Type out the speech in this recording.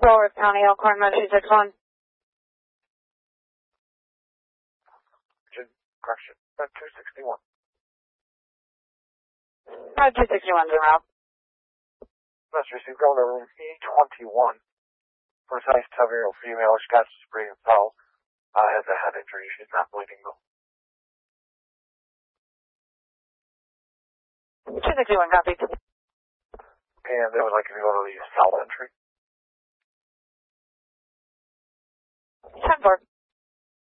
Walworth County, Elkhorn, 261. Correction, 261. 261 is around. Message received, going to room E21. Precise 7-year-old female, she got spray and fell. Has a head injury. She's not bleeding though. 261, copy. And they would like you to go to the south entry. 10-4.